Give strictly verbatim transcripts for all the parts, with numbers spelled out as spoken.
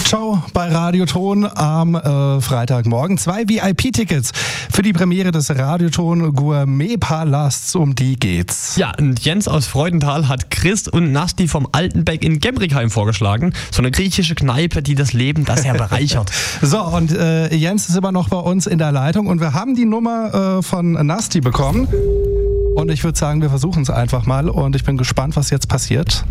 Show bei Radioton am äh, Freitagmorgen. Zwei V I P-Tickets für die Premiere des Radioton Gourmet-Palasts, um die geht's. Ja, und Jens aus Freudenthal hat Chris und Nasti vom Altenbeck in Gembrickheim vorgeschlagen. So eine griechische Kneipe, die das Leben da sehr bereichert. So, und äh, Jens ist immer noch bei uns in der Leitung und wir haben die Nummer äh, von Nasti bekommen. Und ich würde sagen, wir versuchen es einfach mal und ich bin gespannt, was jetzt passiert.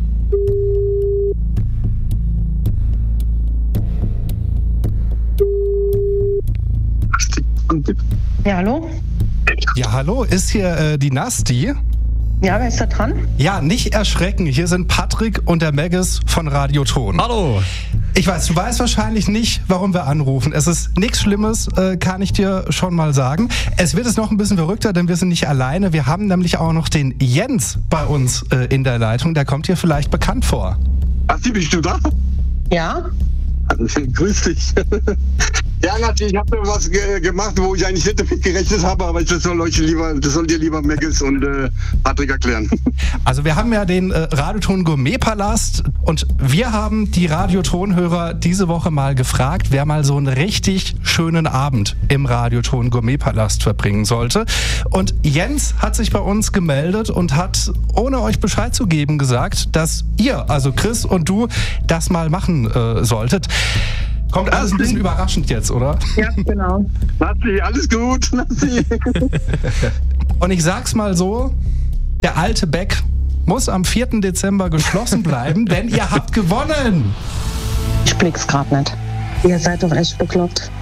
Ja, hallo? Ja, hallo, ist hier äh, die Nasti? Ja, wer ist da dran? Ja, nicht erschrecken, hier sind Patrick und der Maggis von Radioton. Hallo. Ich weiß, du weißt wahrscheinlich nicht, warum wir anrufen. Es ist nichts Schlimmes, äh, kann ich dir schon mal sagen. Es wird jetzt noch ein bisschen verrückter, denn wir sind nicht alleine. Wir haben nämlich auch noch den Jens bei uns äh, in der Leitung. Der kommt dir vielleicht bekannt vor. Asti, bist du da? Ja? Grüß dich. Ja, natürlich, ich habe was ge- gemacht, wo ich eigentlich nicht damit gerechnet habe, aber das soll euch lieber, das soll dir lieber Maggis und äh, Patrick erklären. Also wir haben ja den äh, Radioton Gourmet-Palast und wir haben die Radioton-Hörer diese Woche mal gefragt, wer mal so einen richtig schönen Abend im Radioton Gourmet-Palast verbringen sollte. Und Jens hat sich bei uns gemeldet und hat, ohne euch Bescheid zu geben, gesagt, dass ihr, also Chris und du, das mal machen äh, solltet. Kommt alles ein bisschen überraschend jetzt, oder? Ja, genau. Nasti, alles gut, Nasti. Und ich sag's mal so, der alte Beck muss am vierten Dezember geschlossen bleiben, denn ihr habt gewonnen. Ich blick's grad nicht. Ihr seid doch echt bekloppt.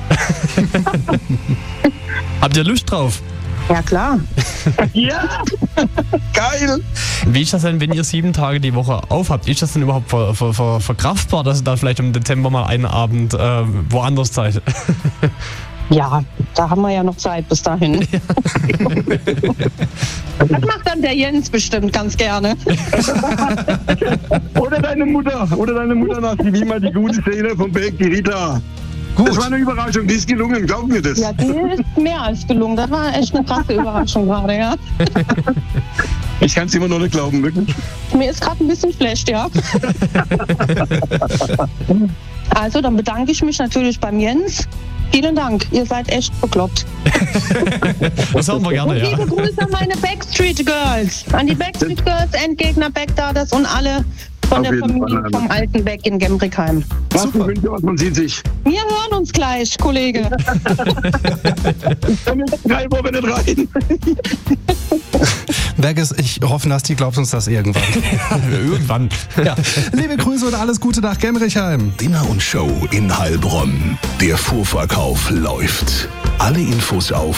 Habt ihr Lust drauf? Ja, klar. Ja, geil. Wie ist das denn, wenn ihr sieben Tage die Woche aufhabt? Ist das denn überhaupt ver, ver, ver, verkraftbar, dass ihr da vielleicht im Dezember mal einen Abend äh, woanders seid? Ja, da haben wir ja noch Zeit bis dahin. Ja. Das macht dann der Jens bestimmt ganz gerne. Oder deine Mutter, oder deine Mutter, Nasti, wie mal die gute Szene vom Beck, die Rita. Gut. Das war eine Überraschung, die ist gelungen, glaub mir das. Ja, die ist mehr als gelungen. Das war echt eine krasse Überraschung gerade, ja. Ich kann es immer noch nicht glauben, wirklich. Mir ist gerade ein bisschen schlecht, ja. Also, dann bedanke ich mich natürlich beim Jens. Vielen Dank, ihr seid echt bekloppt. Das haben wir gerne, und ja. liebe Grüße an meine Backstreet Girls. An die Backstreet Girls, Endgegner, Backdaders und alle von Auf der jeden Familie Fall. vom Altenbeck in Gembrickheim. Was für Wünsche, was man sieht sich. Wir hören uns gleich, Kollege. Ich komme in drei Wochen nicht rein. Maggis, ich hoffe, Nasti, glaubst uns das irgendwann. Irgendwann. Ja. Liebe Grüße und alles Gute nach Gembrickheim. Dinner und Show in Heilbronn. Der Vorverkauf läuft. Alle Infos auf